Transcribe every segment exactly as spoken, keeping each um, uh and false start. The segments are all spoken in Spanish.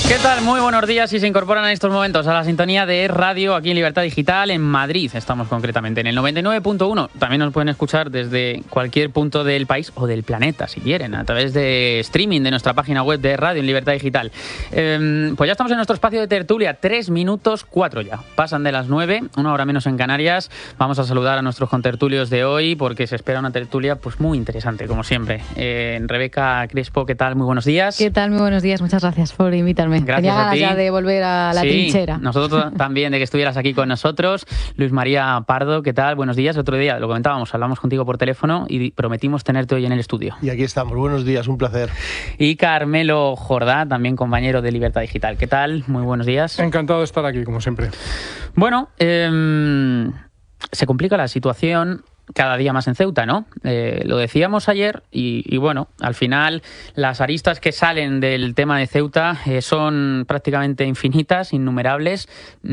¿Qué tal? Muy buenos días y se incorporan en estos momentos a la sintonía de radio aquí en Libertad Digital en Madrid. Estamos concretamente en el noventa y nueve punto uno. También nos pueden escuchar desde cualquier punto del país o del planeta, si quieren, a través de streaming de nuestra página web de radio en Libertad Digital. Eh, pues ya estamos en nuestro espacio de tertulia. Tres minutos, cuatro ya. Pasan de las nueve, una hora menos en Canarias. Vamos a saludar a nuestros contertulios de hoy porque se espera una tertulia pues muy interesante, como siempre. Eh, Rebeca Crespo, ¿qué tal? Muy buenos días. ¿Qué tal? Muy buenos días. Muchas gracias por invitarme. Gracias Tenía a ganas ti. ya de volver a la sí, trinchera. Nosotros también de que estuvieras aquí con nosotros. Luis María Pardo, ¿qué tal? Buenos días. Otro día lo comentábamos, hablamos contigo por teléfono y prometimos tenerte hoy en el estudio. Y aquí estamos. Buenos días, un placer. Y Carmelo Jordá, también compañero de Libertad Digital. ¿Qué tal? Muy buenos días. Encantado de estar aquí, como siempre. Bueno, eh, se complica la situación cada día más en Ceuta, ¿no? Eh, lo decíamos ayer y, y bueno, al final las aristas que salen del tema de Ceuta eh, son prácticamente infinitas, innumerables,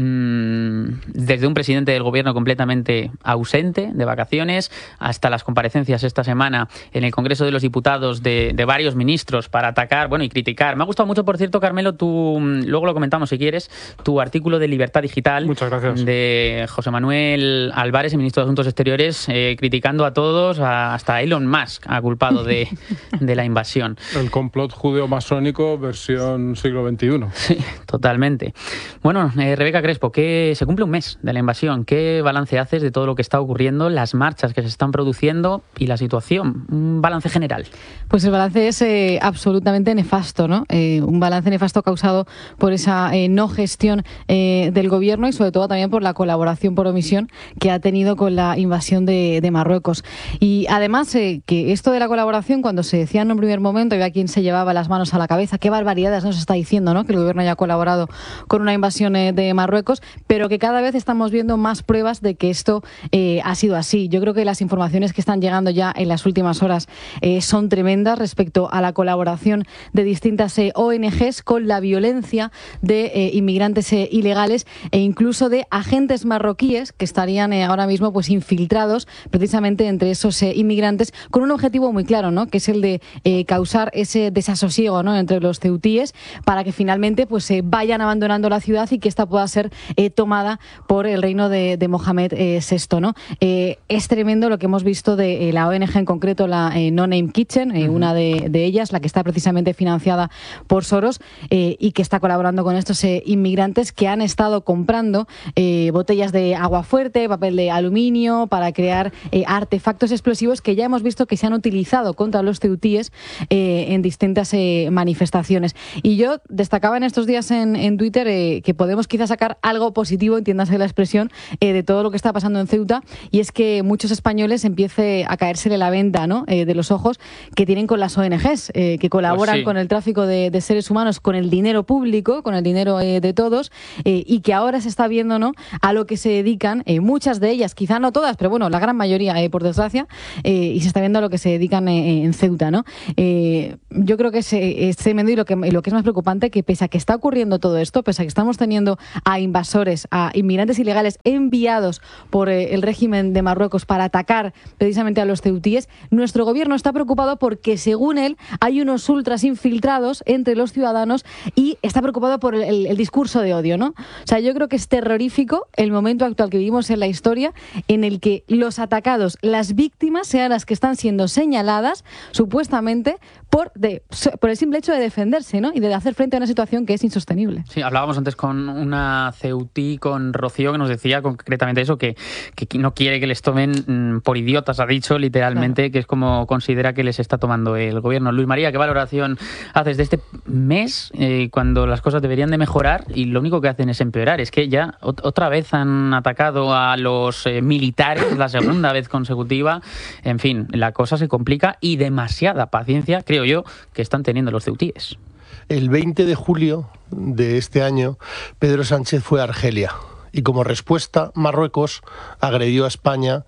mm, desde un presidente del gobierno completamente ausente, de vacaciones, hasta las comparecencias esta semana en el Congreso de los Diputados de, de varios ministros para atacar, bueno, y criticar. Me ha gustado mucho, por cierto, Carmelo, tu, luego lo comentamos si quieres, tu artículo de Libertad Digital. Muchas gracias. De José Manuel Álvarez, el ministro de Asuntos Exteriores, eh, criticando a todos, a, hasta a Elon Musk ha culpado de, de la invasión. El complot judeo-masónico versión siglo veintiuno. Sí, totalmente. Bueno, eh, Rebeca Crespo, que se cumple un mes de la invasión. ¿Qué balance haces de todo lo que está ocurriendo, las marchas que se están produciendo y la situación? Un balance general. Pues el balance es eh, absolutamente nefasto, ¿no? Eh, un balance nefasto causado por esa eh, no gestión eh, del gobierno y sobre todo también por la colaboración por omisión que ha tenido con la invasión de de Marruecos. Y además eh, que esto de la colaboración, cuando se decía en un primer momento, había quien se llevaba las manos a la cabeza, qué barbaridades nos está diciendo, ¿no? Que el gobierno haya colaborado con una invasión eh, de Marruecos, pero que cada vez estamos viendo más pruebas de que esto eh, ha sido así. Yo creo que las informaciones que están llegando ya en las últimas horas eh, son tremendas respecto a la colaboración de distintas eh, O N Ges con la violencia de eh, inmigrantes eh, ilegales e incluso de agentes marroquíes que estarían eh, ahora mismo pues infiltrados precisamente entre esos eh, inmigrantes con un objetivo muy claro, ¿no? Que es el de eh, causar ese desasosiego, ¿no? Entre los ceutíes para que finalmente pues eh, vayan abandonando la ciudad y que esta pueda ser eh, tomada por el reino de, de Mohamed eh, sexto, ¿no? Eh, es tremendo lo que hemos visto de eh, la O N G en concreto, la eh, No Name Kitchen, eh, uh-huh. una de, de ellas, la que está precisamente financiada por Soros eh, y que está colaborando con estos eh, inmigrantes que han estado comprando eh, botellas de agua fuerte, papel de aluminio para crear Eh, artefactos explosivos que ya hemos visto que se han utilizado contra los ceutíes eh, en distintas eh, manifestaciones. Y yo destacaba en estos días en, en Twitter eh, que podemos quizás sacar algo positivo, entiéndase la expresión, eh, de todo lo que está pasando en Ceuta, y es que muchos españoles empiece a caérsele la venda, ¿no? eh, de los ojos que tienen con las O N Ges, eh, que colaboran pues sí. con el tráfico de, de seres humanos, con el dinero público, con el dinero eh, de todos, eh, y que ahora se está viendo, ¿no? A lo que se dedican, eh, muchas de ellas, quizá no todas, pero bueno, la gran mayoría, eh, por desgracia, eh, y se está viendo a lo que se dedican eh, en Ceuta, ¿no? Eh, yo creo que es, es tremendo y lo que, lo que es más preocupante que pese a que está ocurriendo todo esto, pese a que estamos teniendo a invasores, a inmigrantes ilegales enviados por eh, el régimen de Marruecos para atacar precisamente a los ceutíes, nuestro gobierno está preocupado porque, según él, hay unos ultras infiltrados entre los ciudadanos y está preocupado por el, el, el discurso de odio, ¿no? O sea, yo creo que es terrorífico el momento actual que vivimos en la historia en el que los atacados, las víctimas, sean las que están siendo señaladas supuestamente por, de, por el simple hecho de defenderse, ¿no? Y de hacer frente a una situación que es insostenible. Sí, hablábamos antes con una ceutí, con Rocío, que nos decía concretamente eso, que, que no quiere que les tomen mmm, por idiotas, ha dicho literalmente, claro. Que es como considera que les está tomando el gobierno. Luis María, ¿qué valoración haces de este mes eh, cuando las cosas deberían de mejorar y lo único que hacen es empeorar? Es que ya ot- otra vez han atacado a los eh, militares, la segunda vez consecutiva. En fin, la cosa se complica y demasiada paciencia, creo yo, que están teniendo los ceutíes. El veinte de julio de este año, Pedro Sánchez fue a Argelia y como respuesta, Marruecos agredió a España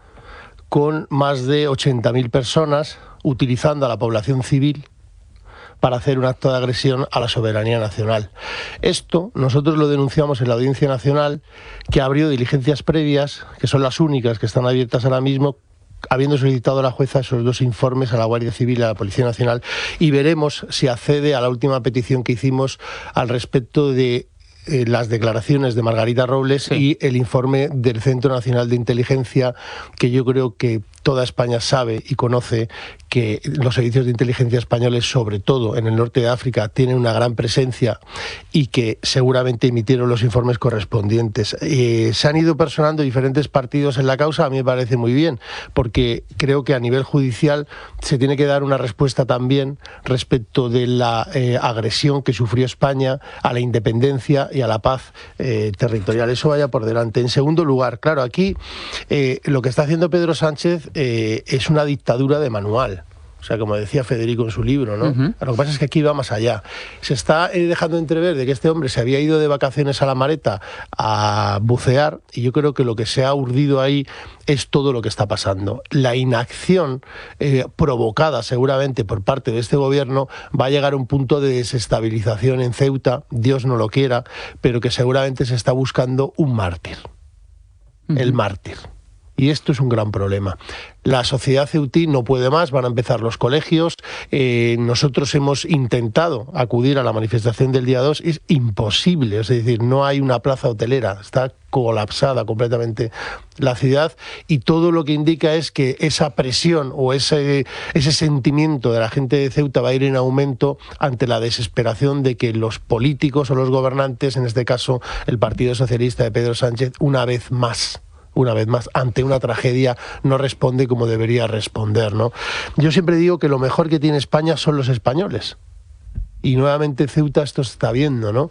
con más de ochenta mil personas utilizando a la población civil para hacer un acto de agresión a la soberanía nacional. Esto nosotros lo denunciamos en la Audiencia Nacional, que abrió diligencias previas, que son las únicas que están abiertas ahora mismo, habiendo solicitado a la jueza esos dos informes a la Guardia Civil y a la Policía Nacional, y veremos si accede a la última petición que hicimos al respecto de Eh, las declaraciones de Margarita Robles, sí, y el informe del Centro Nacional de Inteligencia, que yo creo que toda España sabe y conoce que los servicios de inteligencia españoles, sobre todo en el norte de África, tienen una gran presencia y que seguramente emitieron los informes correspondientes. Eh, se han ido personando diferentes partidos en la causa, a mí me parece muy bien, porque creo que a nivel judicial se tiene que dar una respuesta también respecto de la eh, agresión que sufrió España a la independencia y a la paz eh, territorial. Eso vaya por delante. En segundo lugar, claro, aquí eh, lo que está haciendo Pedro Sánchez eh, es una dictadura de manual. O sea, como decía Federico en su libro, ¿no? Uh-huh. Lo que pasa es que aquí va más allá. Se está eh, dejando entrever de que este hombre se había ido de vacaciones a La Mareta a bucear, y yo creo que lo que se ha urdido ahí es todo lo que está pasando. La inacción eh, provocada seguramente por parte de este gobierno va a llegar a un punto de desestabilización en Ceuta, Dios no lo quiera, pero que seguramente se está buscando un mártir. Uh-huh. El mártir. Y esto es un gran problema. La sociedad ceutí no puede más, van a empezar los colegios. Eh, nosotros hemos intentado acudir a la manifestación del día dos, es imposible, es decir, no hay una plaza hotelera, está colapsada completamente la ciudad, y todo lo que indica es que esa presión o ese, ese sentimiento de la gente de Ceuta va a ir en aumento ante la desesperación de que los políticos o los gobernantes, en este caso el Partido Socialista de Pedro Sánchez, una vez más, una vez más, ante una tragedia, no responde como debería responder, ¿no? Yo siempre digo que lo mejor que tiene España son los españoles. Y nuevamente Ceuta esto se está viendo, ¿no?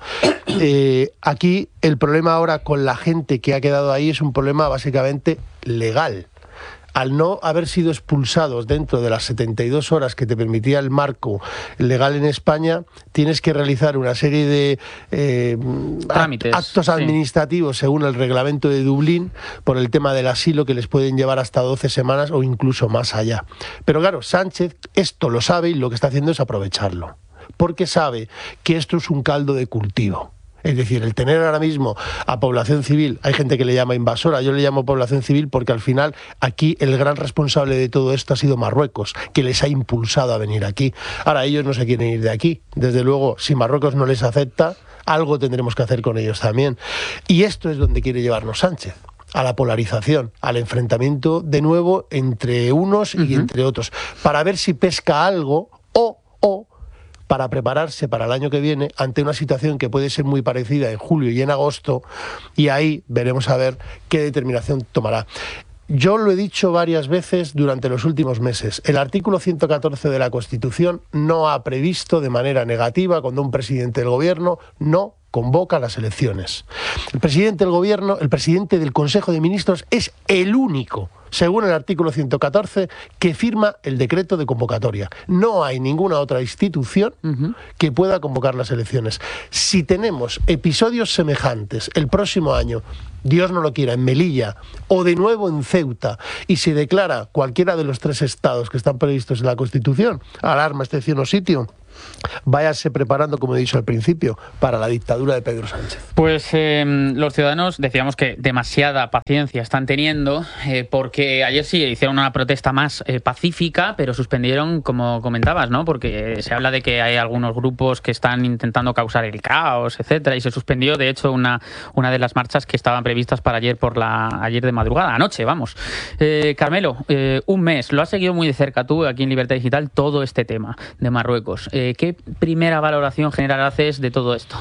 Eh, aquí el problema ahora con la gente que ha quedado ahí es un problema básicamente legal. Al no haber sido expulsados dentro de las setenta y dos horas que te permitía el marco legal en España, tienes que realizar una serie de eh, Trámites, actos administrativos, sí, según el reglamento de Dublín, por el tema del asilo, que les pueden llevar hasta doce semanas o incluso más allá. Pero claro, Sánchez esto lo sabe y lo que está haciendo es aprovecharlo, porque sabe que esto es un caldo de cultivo. Es decir, el tener ahora mismo a población civil, hay gente que le llama invasora, yo le llamo población civil porque al final aquí el gran responsable de todo esto ha sido Marruecos, que les ha impulsado a venir aquí. Ahora ellos no se quieren ir de aquí. Desde luego, si Marruecos no les acepta, algo tendremos que hacer con ellos también. Y esto es donde quiere llevarnos Sánchez, a la polarización, al enfrentamiento de nuevo entre unos y uh-huh. entre otros, para ver si pesca algo o, o para prepararse para el año que viene ante una situación que puede ser muy parecida en julio y en agosto, y ahí veremos a ver qué determinación tomará. Yo lo he dicho varias veces durante los últimos meses, el artículo ciento catorce de la Constitución no ha previsto de manera negativa cuando un presidente del gobierno no convoca las elecciones. El presidente del gobierno, el presidente del Consejo de Ministros, es el único, según el artículo ciento catorce, que firma el decreto de convocatoria. No hay ninguna otra institución uh-huh. que pueda convocar las elecciones. Si tenemos episodios semejantes el próximo año, Dios no lo quiera, en Melilla o de nuevo en Ceuta, y se declara cualquiera de los tres estados que están previstos en la Constitución, alarma, excepción o sitio, váyase preparando, como he dicho al principio, para la dictadura de Pedro Sánchez. Pues eh, los ciudadanos decíamos que demasiada paciencia están teniendo, eh, porque ayer sí hicieron una protesta más eh, pacífica, pero suspendieron, como comentabas, ¿no? Porque se habla de que hay algunos grupos que están intentando causar el caos, etcétera, y se suspendió, de hecho, una, una de las marchas que estaban previstas para ayer por la ayer de madrugada, anoche, vamos. Eh, Carmelo, eh, un mes, lo has seguido muy de cerca tú aquí en Libertad Digital, todo este tema de Marruecos. Eh, ¿Qué primera valoración general haces de todo esto?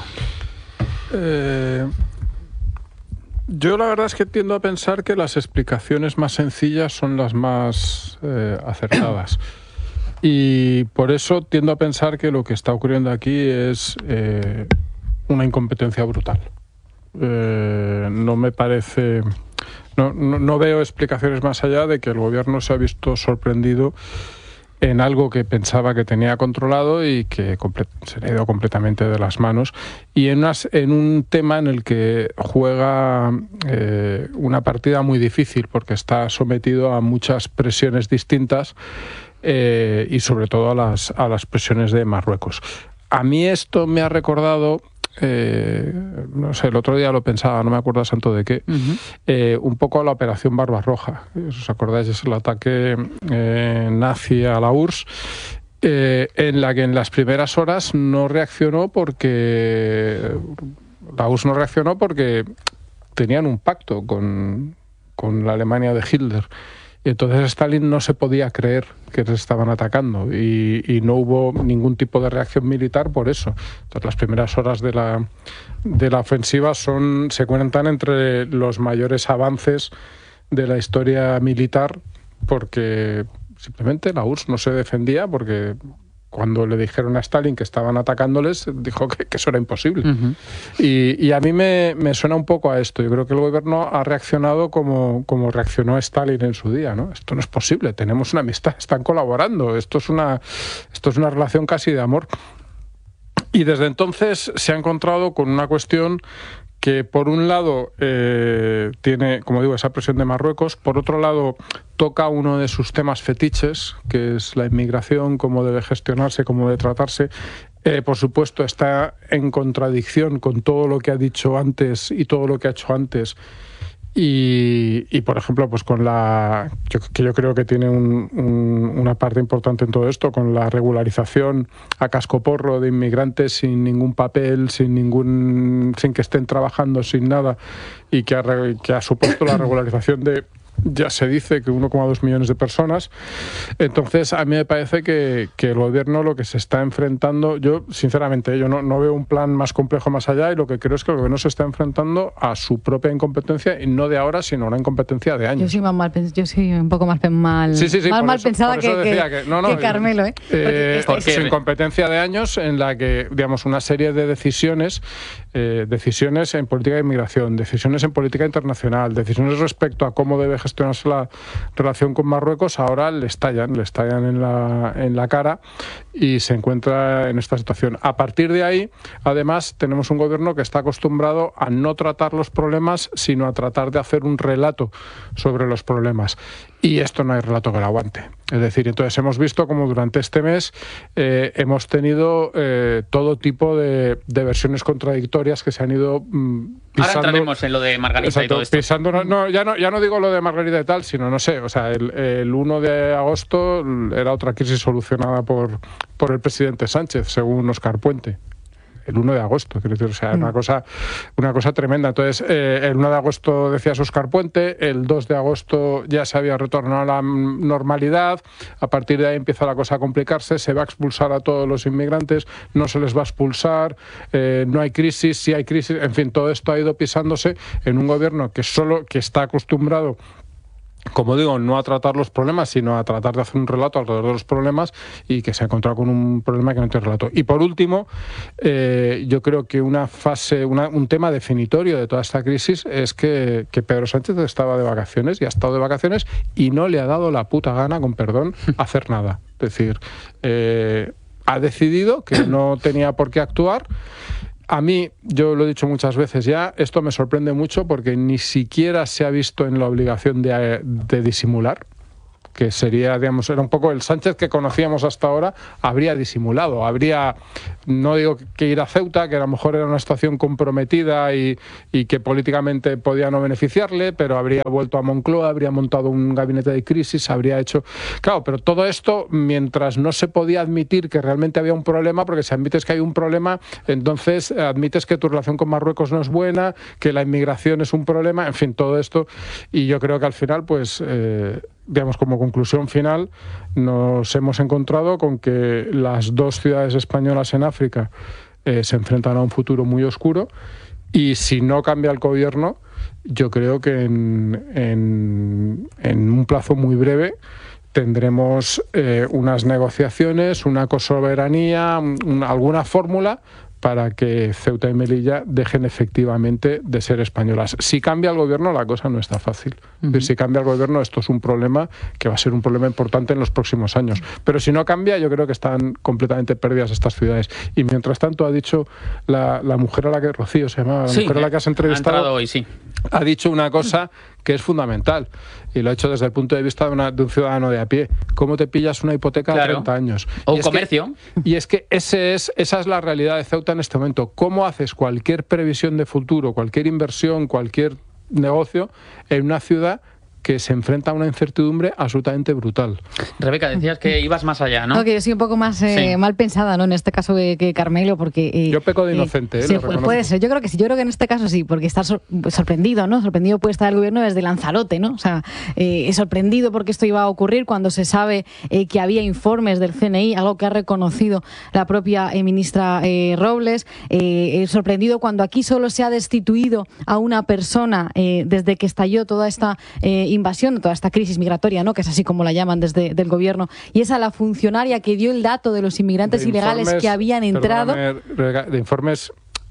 Eh, yo la verdad es que tiendo a pensar que las explicaciones más sencillas son las más eh, acertadas. Y por eso tiendo a pensar que lo que está ocurriendo aquí es eh, una incompetencia brutal. Eh, no me parece... No, no, no veo explicaciones más allá de que el gobierno se ha visto sorprendido en algo que pensaba que tenía controlado y que se le ha ido completamente de las manos, y en, unas, en un tema en el que juega eh, una partida muy difícil porque está sometido a muchas presiones distintas eh, y sobre todo a las, a las presiones de Marruecos. A mí esto me ha recordado eh, no sé, el otro día lo pensaba, no me acuerdo santo de qué, uh-huh. eh, un poco a la operación Barbarroja. ¿Os acordáis? Es el ataque eh, nazi a la U R S S, eh, en la que en las primeras horas no reaccionó porque... La U R S S no reaccionó porque tenían un pacto con, con la Alemania de Hitler. Y entonces Stalin no se podía creer que se estaban atacando y, y no hubo ningún tipo de reacción militar por eso. Entonces las primeras horas de la, de la ofensiva son, se cuentan entre los mayores avances de la historia militar, porque simplemente la U R S S no se defendía, porque cuando le dijeron a Stalin que estaban atacándoles, dijo que, que eso era imposible. Uh-huh. Y, y a mí me, me suena un poco a esto. Yo creo que el gobierno ha reaccionado como, como reaccionó Stalin en su día, ¿no? Esto no es posible, tenemos una amistad, están colaborando, esto es una, esto es una relación casi de amor. Y desde entonces se ha encontrado con una cuestión que por un lado eh, tiene, como digo, esa presión de Marruecos, por otro lado toca uno de sus temas fetiches, que es la inmigración, cómo debe gestionarse, cómo debe tratarse. Eh, por supuesto, está en contradicción con todo lo que ha dicho antes y todo lo que ha hecho antes. Y, y por ejemplo, pues con la yo, que yo creo que tiene un, un, una parte importante en todo esto, con la regularización a cascoporro de inmigrantes sin ningún papel, sin ningún sin que estén trabajando, sin nada, y que ha, que ha supuesto la regularización de, ya se dice que uno coma dos millones de personas. Entonces a mí me parece que, que el gobierno lo que se está enfrentando, yo sinceramente yo no, no veo un plan más complejo más allá, y lo que creo es que el gobierno se está enfrentando a su propia incompetencia, y no de ahora, sino una incompetencia de años. Yo soy, más mal, yo soy un poco más mal, sí, sí, sí, más mal eso, pensada que, que, que, no, no, que Carmelo, ¿eh? eh porque su incompetencia de años, en la que, digamos, una serie de decisiones eh, decisiones en política de inmigración, decisiones en política internacional, decisiones respecto a cómo debe gestionarse la relación con Marruecos, ahora le estallan, le estallan en la, en la cara, y se encuentra en esta situación. A partir de ahí, además, tenemos un gobierno que está acostumbrado a no tratar los problemas, sino a tratar de hacer un relato sobre los problemas. Y esto no hay relato que lo aguante. Es decir, entonces hemos visto como durante este mes eh, hemos tenido eh, todo tipo de, de versiones contradictorias que se han ido mm, pisando. Ahora entraremos en lo de Margarita. Exacto, y todo esto. Pisando, no, no, ya no, ya no digo lo de Margarita y tal, sino, no sé, o sea, el, el uno de agosto era otra crisis solucionada por, por el presidente Sánchez, según Óscar Puente. El uno de agosto, quiero decir, o sea, una cosa, una cosa tremenda. Entonces, eh, el uno de agosto decías Óscar Puente, el dos de agosto ya se había retornado a la normalidad, a partir de ahí empieza la cosa a complicarse, se va a expulsar a todos los inmigrantes, no se les va a expulsar, eh, no hay crisis, sí hay crisis, en fin, todo esto ha ido pisándose en un gobierno que solo, que está acostumbrado, como digo, no a tratar los problemas, sino a tratar de hacer un relato alrededor de los problemas, y que se ha encontrado con un problema que no tiene relato. Y por último, eh, yo creo que una fase, una, un tema definitorio de toda esta crisis es que, que Pedro Sánchez estaba de vacaciones, y ha estado de vacaciones, y no le ha dado la puta gana, con perdón, hacer nada. Es decir, eh, ha decidido que no tenía por qué actuar. A mí, yo lo he dicho muchas veces ya, esto me sorprende mucho porque ni siquiera se ha visto en la obligación de, de disimular, que sería, digamos, era un poco el Sánchez que conocíamos hasta ahora, habría disimulado, habría, no digo que ir a Ceuta, que a lo mejor era una situación comprometida y, y que políticamente podía no beneficiarle, pero habría vuelto a Moncloa, habría montado un gabinete de crisis, habría hecho... Claro, pero todo esto mientras no se podía admitir que realmente había un problema, porque si admites que hay un problema, entonces admites que tu relación con Marruecos no es buena, que la inmigración es un problema, en fin, todo esto, y yo creo que al final, pues... Eh, digamos, como conclusión final, nos hemos encontrado con que las dos ciudades españolas en África eh, se enfrentan a un futuro muy oscuro, y si no cambia el gobierno, yo creo que en, en, en un plazo muy breve tendremos eh, unas negociaciones, una cosoberanía, un, alguna fórmula para que Ceuta y Melilla dejen efectivamente de ser españolas. Si cambia el gobierno, la cosa no está fácil. Uh-huh. Es decir, si cambia el gobierno, esto es un problema que va a ser un problema importante en los próximos años. Pero si no cambia, yo creo que están completamente perdidas estas ciudades. Y mientras tanto, ha dicho la, la mujer a la que, Rocío se llama, la sí, mujer a la que has entrevistado, ha entrado hoy, sí. Ha dicho una cosa que es fundamental. Y lo he hecho desde el punto de vista de, una, de un ciudadano de a pie. ¿Cómo te pillas una hipoteca claro. de treinta años? O un comercio. Que, y es que ese es, esa es la realidad de Ceuta en este momento. ¿Cómo haces cualquier previsión de futuro, cualquier inversión, cualquier negocio en una ciudad que se enfrenta a una incertidumbre absolutamente brutal? Rebeca, decías que ibas más allá, ¿no? No, que yo soy un poco más eh, sí. mal pensada, ¿no? En este caso que, que Carmelo, porque... Eh, yo peco de inocente, ¿eh? Sí, pues puede ser. Yo creo que sí. Yo creo que en este caso sí, porque está sor sorprendido, ¿no? Sorprendido puede estar el gobierno desde Lanzarote, ¿no? O sea, eh, es sorprendido porque esto iba a ocurrir cuando se sabe eh, que había informes del C N I, algo que ha reconocido la propia eh, ministra eh, Robles. Eh, eh, sorprendido cuando aquí solo se ha destituido a una persona eh, desde que estalló toda esta eh, invasión, toda esta crisis migratoria, ¿no? Que es así como la llaman desde el gobierno, y es a la funcionaria que dio el dato de los inmigrantes de ilegales informes, que habían entrado. De informes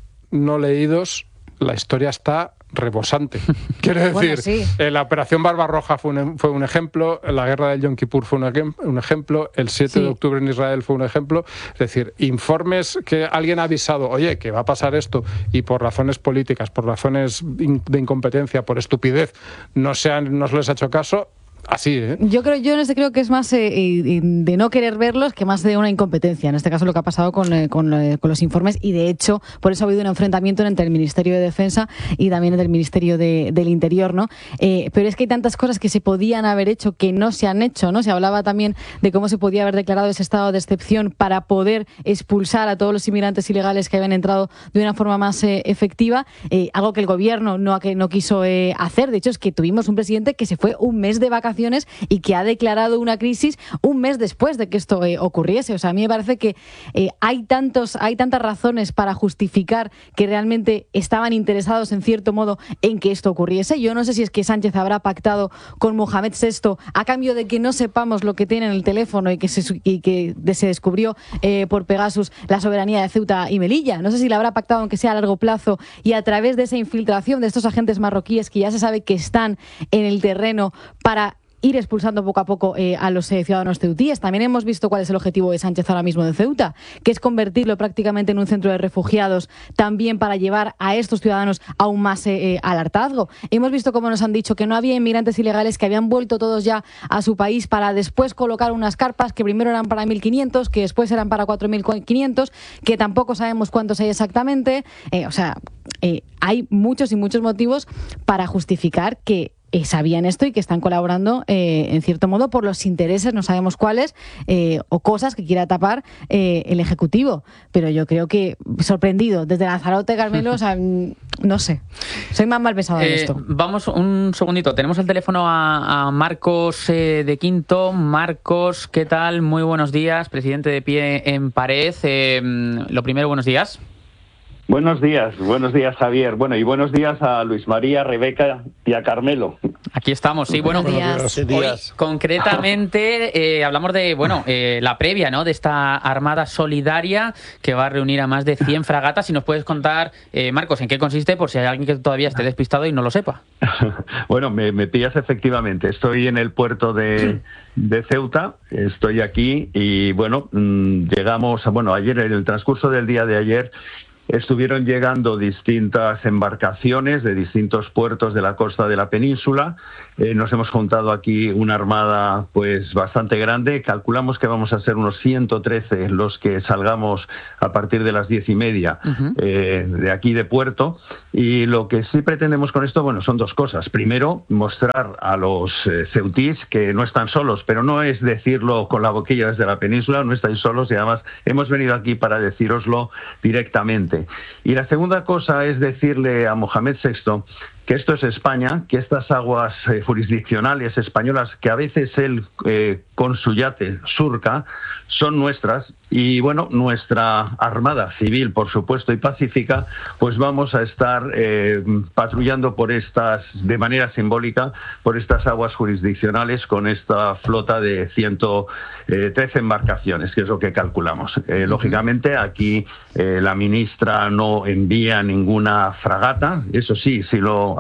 no leídos, la historia está rebosante. Quiero decir, bueno, sí. eh, la operación Barbarroja fue un, fue un ejemplo, la guerra del Yom Kippur fue un, un ejemplo, el siete sí. de octubre en Israel fue un ejemplo. Es decir, informes que alguien ha avisado, oye, que va a pasar esto, y por razones políticas, por razones de incompetencia, por estupidez, no, se han, no se les ha hecho caso. Así, ¿eh? Yo creo, yo en este creo que es más eh, de no querer verlos que más de una incompetencia. En este caso lo que ha pasado con, eh, con, eh, con los informes, y de hecho por eso ha habido un enfrentamiento entre el Ministerio de Defensa y también entre el Ministerio de, del Interior, ¿no? Eh, pero es que hay tantas cosas que se podían haber hecho que no se han hecho, ¿no? Se hablaba también de cómo se podía haber declarado ese estado de excepción para poder expulsar a todos los inmigrantes ilegales que habían entrado de una forma más eh, efectiva, eh, algo que el gobierno no, no quiso eh, hacer. De hecho, es que tuvimos un presidente que se fue un mes de vacaciones y que ha declarado una crisis un mes después de que esto eh, ocurriese. O sea, a mí me parece que eh, hay tantos, hay tantas razones para justificar que realmente estaban interesados en cierto modo en que esto ocurriese. Yo no sé si es que Sánchez habrá pactado con Mohamed sexto a cambio de que no sepamos lo que tiene en el teléfono y que se, y que se descubrió eh, por Pegasus la soberanía de Ceuta y Melilla. No sé si la habrá pactado aunque sea a largo plazo, y a través de esa infiltración de estos agentes marroquíes que ya se sabe que están en el terreno para ir expulsando poco a poco eh, a los eh, ciudadanos ceutíes. También hemos visto cuál es el objetivo de Sánchez ahora mismo de Ceuta, que es convertirlo prácticamente en un centro de refugiados, también para llevar a estos ciudadanos aún más eh, al hartazgo. Hemos visto cómo nos han dicho que no había inmigrantes ilegales, que habían vuelto todos ya a su país para después colocar unas carpas que primero eran para mil quinientos, que después eran para cuatro mil quinientos, que tampoco sabemos cuántos hay exactamente. Eh, o sea, eh, hay muchos y muchos motivos para justificar que Eh, sabían esto y que están colaborando eh, en cierto modo por los intereses, no sabemos cuáles, eh, o cosas que quiera tapar eh, el Ejecutivo. Pero yo creo que, sorprendido, desde Lanzarote, Carmelo, o sea, no sé, soy más mal pensado en eh, esto. Vamos un segundito, tenemos el teléfono a, a Marcos eh, de Quinto. Marcos, ¿qué tal? Muy buenos días, presidente de Pie en Pared. Eh, lo primero, buenos días. Buenos días, buenos días, Javier. Bueno, y buenos días a Luis María, Rebeca y a Carmelo. Aquí estamos, sí, bueno, buenos días. Hoy, concretamente eh, hablamos de, bueno, eh, la previa, ¿no?, de esta Armada Solidaria que va a reunir a más de cien fragatas. Si nos puedes contar, eh, Marcos, en qué consiste, por si hay alguien que todavía esté despistado y no lo sepa. Bueno, me, me pillas efectivamente. Estoy en el puerto de, de Ceuta, estoy aquí y, bueno, mmm, llegamos, a, bueno, ayer, en el transcurso del día de ayer, estuvieron llegando distintas embarcaciones de distintos puertos de la costa de la península. Eh, nos hemos juntado aquí una armada pues bastante grande. Calculamos que vamos a ser unos ciento trece los que salgamos a partir de las diez y media uh-huh. eh, de aquí de puerto. Y lo que sí pretendemos con esto, bueno, son dos cosas. Primero, mostrar a los eh, ceutíes que no están solos, pero no es decirlo con la boquilla desde la península, no estáis solos, y además hemos venido aquí para decíroslo directamente. Y la segunda cosa es decirle a Mohamed sexto que esto es España, que estas aguas eh, jurisdiccionales españolas, que a veces él eh, con su yate surca, son nuestras. Y bueno, nuestra Armada Civil, por supuesto, y pacífica, pues vamos a estar eh, patrullando por estas, de manera simbólica, por estas aguas jurisdiccionales con esta flota de ciento trece embarcaciones, que es lo que calculamos. Eh, lógicamente, aquí eh, la ministra no envía ninguna fragata. Eso sí, si lo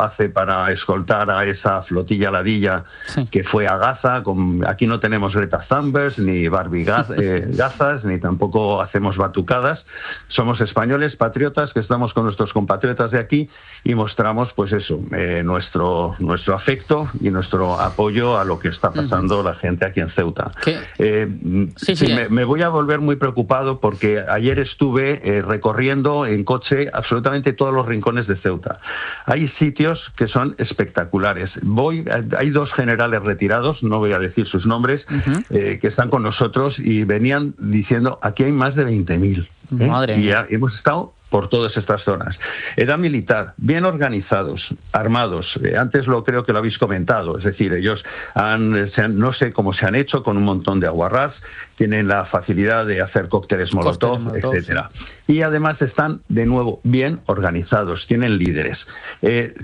hace para escoltar a esa flotilla ladilla sí. que fue a Gaza. Con, aquí no tenemos Greta Thunberg, ni Barbie Gaz, eh, Gazas, ni tampoco hacemos batucadas. Somos españoles patriotas que estamos con nuestros compatriotas de aquí y mostramos, pues eso, eh, nuestro, nuestro afecto y nuestro apoyo a lo que está pasando uh-huh. la gente aquí en Ceuta. Eh, sí, sí, me, me voy a volver muy preocupado porque ayer estuve eh, recorriendo en coche absolutamente todos los rincones de Ceuta. Hay sitios que son espectaculares. Voy, hay dos generales retirados, no voy a decir sus nombres, uh-huh. eh, que están con nosotros y venían diciendo, aquí hay más de veinte mil. ¿eh? Madre y ya hemos estado por todas estas zonas. Edad militar, bien organizados, armados. Eh, antes lo creo que lo habéis comentado. Es decir, ellos han, se han, no sé cómo se han hecho con un montón de aguarrás, tienen la facilidad de hacer cócteles molotov, molotov etcétera. Sí. Y además están, de nuevo, bien organizados, tienen líderes. Eh,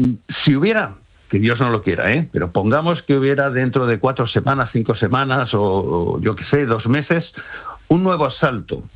si hubiera... que Dios no lo quiera, ¿eh? Pero pongamos que hubiera dentro de cuatro semanas, cinco semanas o, o yo qué sé, dos meses, un nuevo asalto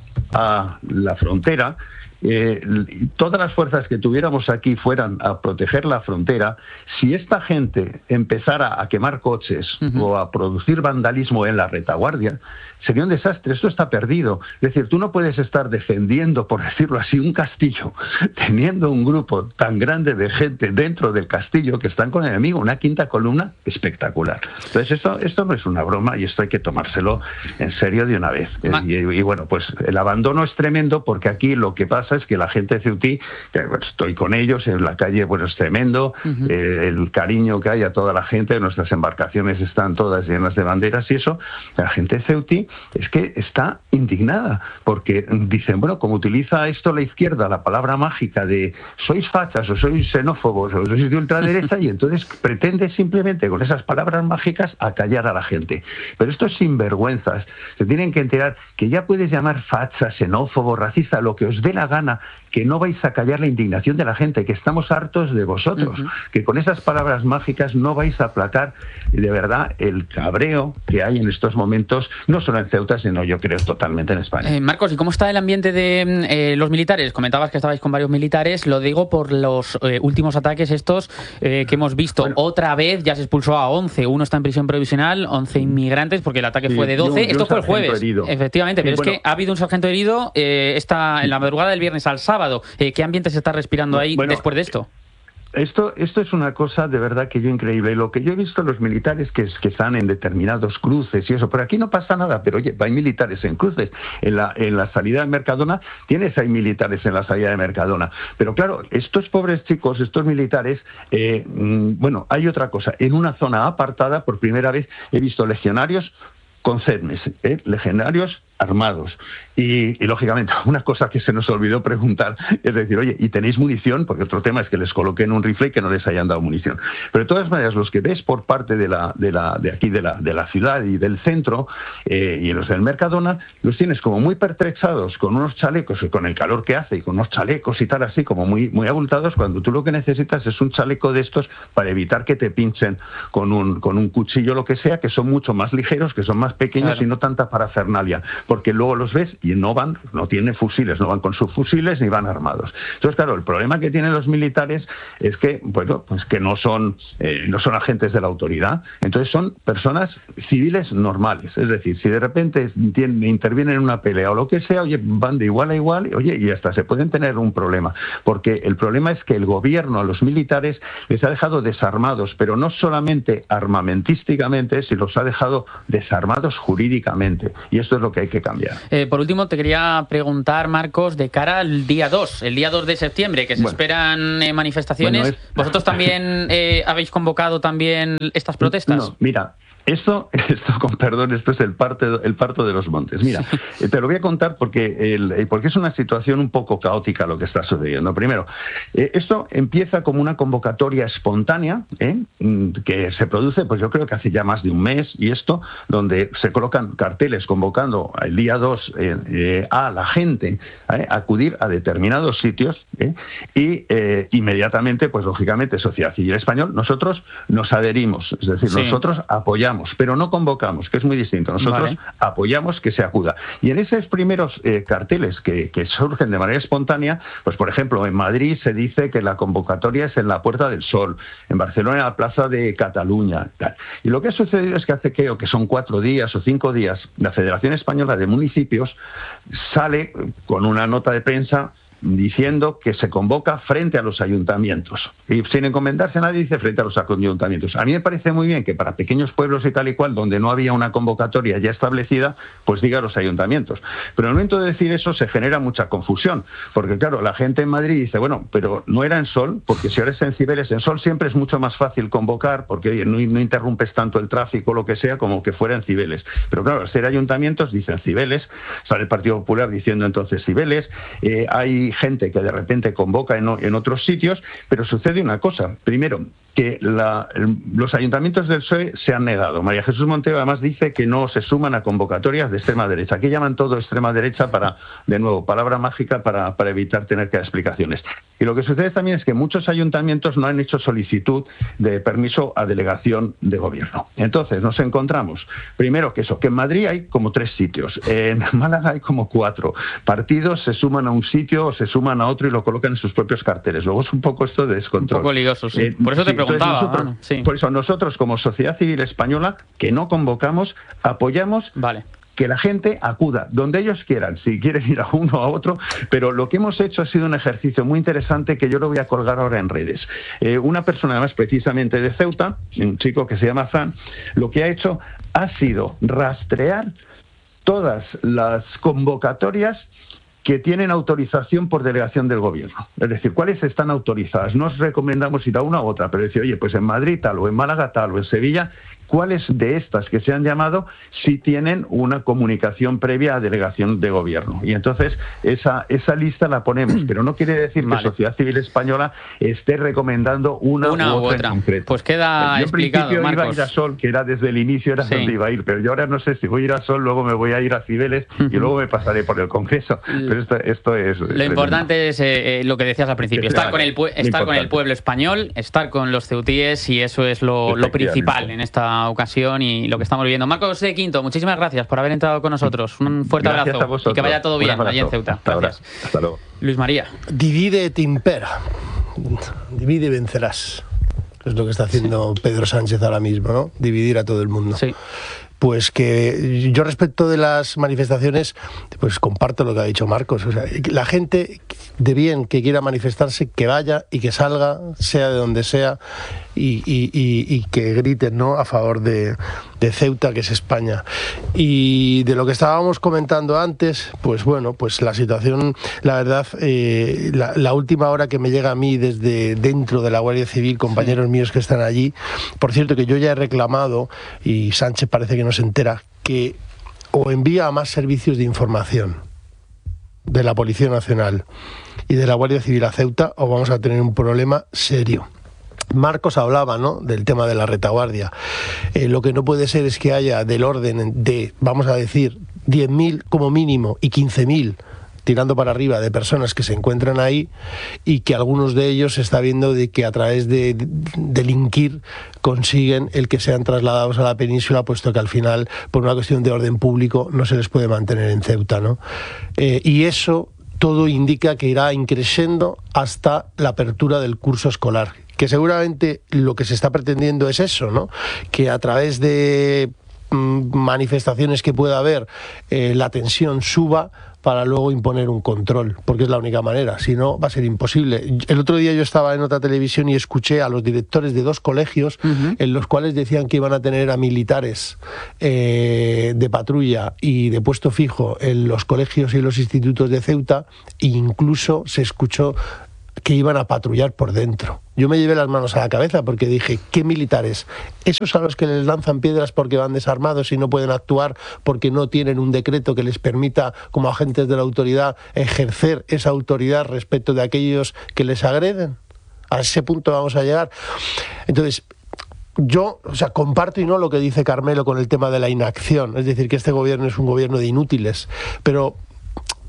a la frontera. Eh, todas las fuerzas que tuviéramos aquí fueran a proteger la frontera. Si esta gente empezara a quemar coches uh-huh. o a producir vandalismo en la retaguardia, sería un desastre. Esto está perdido. Es decir, tú no puedes estar defendiendo, por decirlo así, un castillo teniendo un grupo tan grande de gente dentro del castillo que están con el enemigo, una quinta columna espectacular. Entonces esto, esto no es una broma y esto hay que tomárselo en serio de una vez. Y, y bueno, pues el abandono es tremendo porque aquí lo que pasa es que la gente de Ceutí, que estoy con ellos en la calle, bueno, es tremendo, uh-huh. eh, el cariño que hay a toda la gente, nuestras embarcaciones están todas llenas de banderas y eso, la gente de Ceutí es que está indignada, porque dicen, bueno, como utiliza esto la izquierda, la palabra mágica de sois fachas o sois xenófobos o sois de ultraderecha, y entonces pretende simplemente con esas palabras mágicas acallar a la gente. Pero estos sinvergüenzas se tienen que enterar que ya puedes llamar facha, xenófobo, racista, lo que os dé la gana, que no vais a callar la indignación de la gente, que estamos hartos de vosotros, uh-huh. que con esas palabras mágicas no vais a aplacar de verdad el cabreo que hay en estos momentos, no solo en Ceuta, sino yo creo totalmente en España. Eh, Marcos, ¿y cómo está el ambiente de eh, los militares? Comentabas que estabais con varios militares, lo digo por los eh, últimos ataques estos eh, que hemos visto. Bueno, otra vez ya se expulsó a once, uno está en prisión provisional, once inmigrantes, porque el ataque sí, fue de doce, yo, yo esto fue el jueves, herido. Efectivamente, pero sí, es bueno, que ha habido un sargento herido eh, esta, en la madrugada del viernes al sábado. Eh, ¿Qué ambiente se está respirando ahí bueno, después de esto? Esto, esto es una cosa de verdad que yo increíble. Lo que yo he visto los militares que, que están en determinados cruces y eso, por aquí no pasa nada, pero oye, hay militares en cruces. En la, en la salida de Mercadona, tienes hay militares en la salida de Mercadona. Pero claro, estos pobres chicos, estos militares, eh, bueno, hay otra cosa. En una zona apartada, por primera vez, he visto legionarios con CEDMES, ¿eh? legionarios armados. Y, y, lógicamente, una cosa que se nos olvidó preguntar es decir, oye, ¿y tenéis munición? Porque otro tema es que les coloquen un rifle y que no les hayan dado munición. Pero de todas maneras, los que ves por parte de la de la de aquí, de la de la ciudad y del centro, eh, y los del Mercadona, los tienes como muy pertrexados, con unos chalecos, y con el calor que hace, y con unos chalecos y tal así, como muy, muy abultados, cuando tú lo que necesitas es un chaleco de estos para evitar que te pinchen con un, con un cuchillo, lo que sea, que son mucho más ligeros, que son más pequeños, claro. y no tanta parafernalia. Porque luego los ves y no van, no tienen fusiles, no van con sus fusiles ni van armados. Entonces, claro, el problema que tienen los militares es que, bueno, pues que no son, eh, no son agentes de la autoridad, entonces son personas civiles normales. Es decir, si de repente tienen, intervienen en una pelea o lo que sea, oye, van de igual a igual, y, oye, y hasta se pueden tener un problema. Porque el problema es que el gobierno a los militares les ha dejado desarmados, pero no solamente armamentísticamente, sino los ha dejado desarmados jurídicamente. Y esto es lo que hay que cambiar. Eh, por último, te quería preguntar, Marcos, de cara al día dos, el día dos de septiembre, que se bueno, esperan eh, manifestaciones, bueno, es... ¿vosotros también eh, habéis convocado también estas protestas? No, mira... Esto, esto, con perdón, esto es el, parte, el parto de los montes. Mira, sí. te lo voy a contar porque, el, porque es una situación un poco caótica lo que está sucediendo. Primero, eh, esto empieza como una convocatoria espontánea, ¿eh? que se produce, pues yo creo que hace ya más de un mes, y esto, donde se colocan carteles convocando el día dos eh, eh, a la gente ¿eh? a acudir a determinados sitios, ¿eh? y eh, inmediatamente, pues lógicamente, Sociedad Civil Española, nosotros nos adherimos, es decir, sí. nosotros apoyamos apoyamos, pero no convocamos, que es muy distinto. Nosotros vale. apoyamos que se acuda. Y en esos primeros eh, carteles que, que surgen de manera espontánea, pues por ejemplo, en Madrid se dice que la convocatoria es en la Puerta del Sol, en Barcelona en la Plaza de Cataluña, tal. Y lo que ha sucedido es que hace, creo que son cuatro días o cinco días, la Federación Española de Municipios sale con una nota de prensa diciendo que se convoca frente a los ayuntamientos. Y sin encomendarse a nadie, dice frente a los ayuntamientos. A mí me parece muy bien que para pequeños pueblos y tal y cual, donde no había una convocatoria ya establecida, pues diga los ayuntamientos. Pero en el momento de decir eso se genera mucha confusión, porque claro, la gente en Madrid dice, bueno, pero no era en Sol, porque si ahora es en Cibeles, en Sol siempre es mucho más fácil convocar, porque oye, no, no interrumpes tanto el tráfico o lo que sea, como que fuera en Cibeles. Pero claro, al ser ayuntamientos, dicen Cibeles, sale el Partido Popular diciendo entonces Cibeles, eh, hay gente que de repente convoca en, en otros sitios, pero sucede una cosa. Primero, que la, los ayuntamientos del P S O E se han negado. María Jesús Montero además dice que no se suman a convocatorias de extrema derecha. Aquí llaman todo extrema derecha para, de nuevo, palabra mágica para, para evitar tener que dar explicaciones. Y lo que sucede también es que muchos ayuntamientos no han hecho solicitud de permiso a delegación de gobierno. Entonces nos encontramos, primero que eso, que en Madrid hay como tres sitios, en Málaga hay como cuatro. Partidos se suman a un sitio o se suman a otro y lo colocan en sus propios carteles. Luego es un poco esto de descontrol. Un poco lioso, sí. Eh, Por eso te sí, preguntaba. Nosotros, bueno, sí. Por eso nosotros como sociedad civil española, que no convocamos, apoyamos vale. que la gente acuda donde ellos quieran, si quieren ir a uno o a otro, pero lo que hemos hecho ha sido un ejercicio muy interesante que yo lo voy a colgar ahora en redes. Eh, una persona además precisamente de Ceuta, un chico que se llama Zan, lo que ha hecho ha sido rastrear todas las convocatorias que tienen autorización por delegación del gobierno. Es decir, ¿cuáles están autorizadas? No os recomendamos ir a una u otra, pero decir, oye, pues en Madrid tal, o en Málaga tal, o en Sevilla, ¿cuáles de estas que se han llamado sí tienen una comunicación previa a delegación de gobierno? Y entonces esa, esa lista la ponemos, pero no quiere decir que vale. Sociedad Civil Española esté recomendando una, una u otra, otra. en concreto. Pues queda yo explicado, en principio Marcos. iba a ir a Sol, que era desde el inicio, era sí. donde iba a ir, pero yo ahora no sé si voy a ir a Sol, luego me voy a ir a Cibeles y luego me pasaré por el Congreso. Pero esto, esto es... Lo importante es eh, lo que decías al principio, estar, con el, estar con el pueblo español, estar con los ceutíes, y eso es lo, lo principal en esta ocasión y lo que estamos viviendo. Marcos de Quinto, muchísimas gracias por haber entrado con nosotros. Un fuerte gracias abrazo y que vaya todo bien allí en Ceuta. Gracias. Hasta luego. Luis María. Divide et impera. Divide y vencerás. Es lo que está haciendo Pedro Sánchez ahora mismo, ¿no? Dividir a todo el mundo. Sí. Pues que yo respecto de las manifestaciones, pues comparto lo que ha dicho Marcos. O sea, la gente de bien que quiera manifestarse, que vaya y que salga, sea de donde sea, y, y, y, y que griten, ¿no?, a favor de, de Ceuta, que es España. Y de lo que estábamos comentando antes, pues bueno, pues la situación, la verdad, eh, la, la última hora que me llega a mí desde dentro de la Guardia Civil, compañeros sí. míos que están allí, por cierto que yo ya he reclamado, y Sánchez parece que no se entera, que o envía a más servicios de información de la Policía Nacional y de la Guardia Civil a Ceuta, o vamos a tener un problema serio. Marcos hablaba, ¿no?, del tema de la retaguardia. Eh, lo que no puede ser es que haya del orden de, vamos a decir, diez mil como mínimo y quince mil tirando para arriba de personas que se encuentran ahí, y que algunos de ellos se está viendo de que a través de, de delinquir consiguen el que sean trasladados a la península, puesto que al final, por una cuestión de orden público, no se les puede mantener en Ceuta, ¿no? Eh, y eso todo indica que irá increciendo hasta la apertura del curso escolar, que seguramente lo que se está pretendiendo es eso, ¿no?, que a través de mmm, manifestaciones que pueda haber, eh, la tensión suba para luego imponer un control, porque es la única manera, si no va a ser imposible. El otro día yo estaba en otra televisión y escuché a los directores de dos colegios uh-huh. en los cuales decían que iban a tener a militares eh, de patrulla y de puesto fijo en los colegios y los institutos de Ceuta, e incluso se escuchó que iban a patrullar por dentro. Yo me llevé las manos a la cabeza porque dije, ¿qué militares? ¿Esos a los que les lanzan piedras porque van desarmados y no pueden actuar porque no tienen un decreto que les permita, como agentes de la autoridad, ejercer esa autoridad respecto de aquellos que les agreden? A ese punto vamos a llegar. Entonces, yo, o sea, comparto y no lo que dice Carmelo con el tema de la inacción, es decir, que este gobierno es un gobierno de inútiles, pero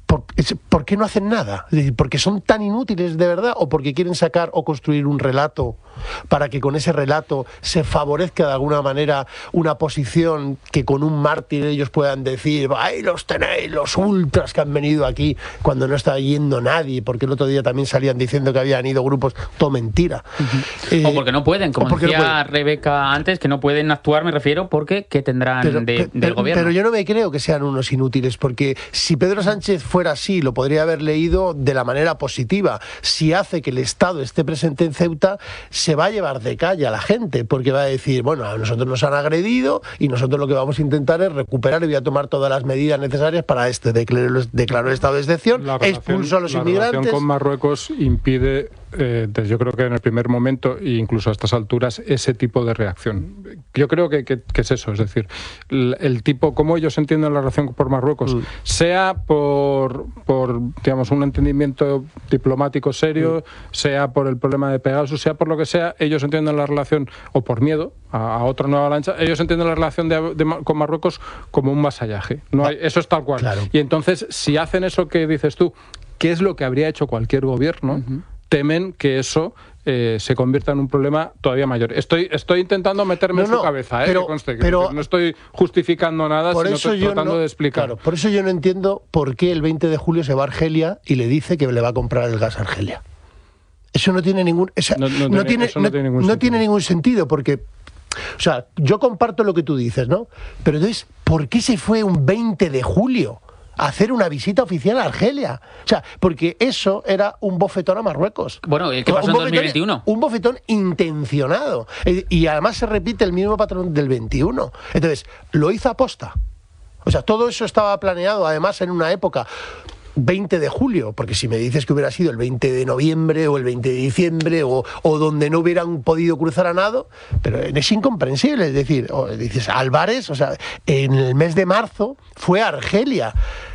¿Por, ¿Por qué no hacen nada? Es decir, ¿porque son tan inútiles de verdad o porque quieren sacar o construir un relato para que con ese relato se favorezca de alguna manera una posición que con un mártir ellos puedan decir ¡ay, los tenéis, los ultras que han venido aquí! Cuando no está yendo nadie, porque el otro día también salían diciendo que habían ido grupos, todo mentira. Uh-huh. Eh, o porque no pueden, como decía no pueden. Rebeca antes, que no pueden actuar, me refiero, porque ¿qué tendrán pero, de, pero, del gobierno? Pero yo no me creo que sean unos inútiles, porque si Pedro Sánchez fuera así, lo podría haber leído de la manera positiva. Si hace que el Estado esté presente en Ceuta, se va a llevar de calle a la gente, porque va a decir, bueno, a nosotros nos han agredido y nosotros lo que vamos a intentar es recuperar y voy a tomar todas las medidas necesarias para este. Declaró, declaró el estado de excepción, expulsó a los la inmigrantes. La relación con Marruecos impide, eh, yo creo que en el primer momento, e incluso a estas alturas, ese tipo de reacción. Yo creo que, que, que es eso, es decir, el, el tipo, cómo ellos entienden la relación por Marruecos, mm. sea por, por, digamos, un entendimiento diplomático serio, mm. sea por el problema de Pegasus, sea por lo que sea, ellos entienden la relación, o por miedo a, a otra nueva lancha, ellos entienden la relación de, de, con Marruecos como un vasallaje. No hay, eso es tal cual. Claro. Y entonces, si hacen eso que dices tú, ¿qué es lo que habría hecho cualquier gobierno? Uh-huh. Temen que eso eh, se convierta en un problema todavía mayor. Estoy, estoy intentando meterme no, en su no, cabeza, ¿eh? Pero, que conste, pero, que no estoy justificando nada, por sino eso estoy yo tratando no, de explicar. Claro, por eso yo no entiendo por qué el veinte de julio se va a Argelia y le dice que le va a comprar el gas a Argelia. Eso no tiene ningún, esa, no, no, no, tiene, eso no, no tiene ningún no sentido. tiene ningún sentido, porque, o sea, yo comparto lo que tú dices, ¿no? Pero entonces, ¿por qué se fue un veinte de julio? Hacer una visita oficial a Argelia. O sea, porque eso era un bofetón a Marruecos. Bueno, ¿qué pasó en dos mil veintiuno? Un bofetón intencionado. Y además se repite el mismo patrón del veintiuno. Entonces, lo hizo aposta. O sea, todo eso estaba planeado, además, en una época veinte de julio, porque si me dices que hubiera sido el veinte de noviembre o el veinte de diciembre o, o donde no hubieran podido cruzar a nado, pero es incomprensible. Es decir, o dices Álvarez, o sea, en el mes de marzo fue a Argelia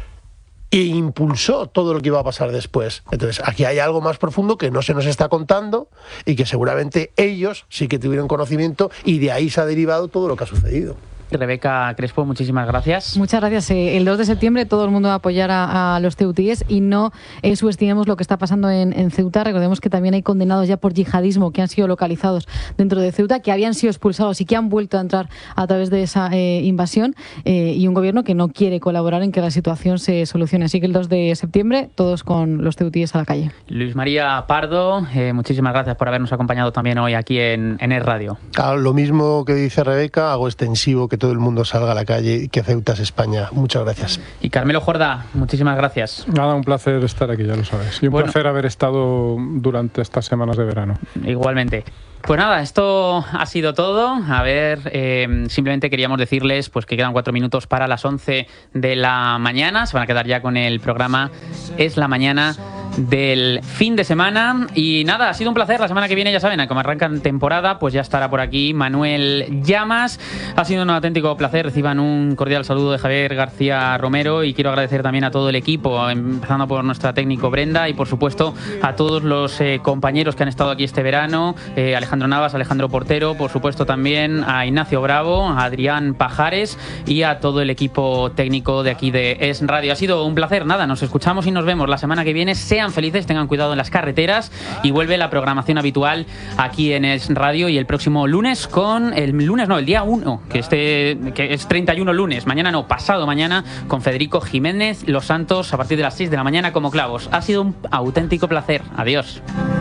e impulsó todo lo que iba a pasar después. Entonces, aquí hay algo más profundo que no se nos está contando y que seguramente ellos sí que tuvieron conocimiento y de ahí se ha derivado todo lo que ha sucedido. Rebeca Crespo, muchísimas gracias. Muchas gracias. El dos de septiembre todo el mundo va a apoyar a, a los ceutíes y no eh, subestimemos lo que está pasando en, en Ceuta. Recordemos que también hay condenados ya por yihadismo que han sido localizados dentro de Ceuta, que habían sido expulsados y que han vuelto a entrar a través de esa eh, invasión eh, y un gobierno que no quiere colaborar en que la situación se solucione. Así que el dos de septiembre todos con los ceutíes a la calle. Luis María Pardo, eh, muchísimas gracias por habernos acompañado también hoy aquí en, en Es Radio. Claro, lo mismo que dice Rebeca, hago extensivo que todo el mundo salga a la calle y que Ceuta es España. Muchas gracias. Y Carmelo Jordá, muchísimas gracias. Nada, un placer estar aquí, ya lo sabes. Y un bueno, placer haber estado durante estas semanas de verano. Igualmente. Pues nada, esto ha sido todo. A ver, eh, simplemente queríamos decirles pues que quedan cuatro minutos para las once de la mañana. Se van a quedar ya con el programa Es la Mañana del fin de semana. Y nada, ha sido un placer. La semana que viene, ya saben, como arrancan temporada, pues ya estará por aquí Manuel Llamas. Ha sido un auténtico placer. Reciban un cordial saludo de Javier García Romero y quiero agradecer también a todo el equipo, empezando por nuestra técnico Brenda y por supuesto a todos los eh, compañeros que han estado aquí este verano, eh, Alejandro Navas, Alejandro Portero, por supuesto también a Ignacio Bravo, a Adrián Pajares y a todo el equipo técnico de aquí de Es Radio. Ha sido un placer. Nada, nos escuchamos y nos vemos la semana que viene. Sean felices, tengan cuidado en las carreteras y vuelve la programación habitual aquí en Es Radio y el próximo lunes con el lunes no, el día uno, que este que es treinta y uno lunes, mañana no, pasado mañana con Federico Jiménez Los Santos a partir de las seis de la mañana como clavos. Ha sido un auténtico placer. Adiós.